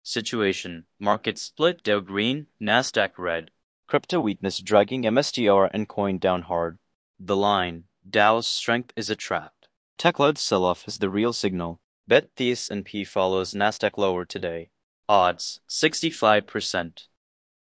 Situation: market split, Dow green, Nasdaq red. Crypto weakness dragging MSTR and coin down hard. The line: Dow's strength is a trap. Tech-led sell-off is the real signal. Bet the S&P follows Nasdaq lower today. Odds: 65%.